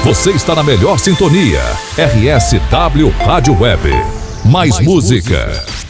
Você está na melhor sintonia. RSW Rádio Web. Mais música.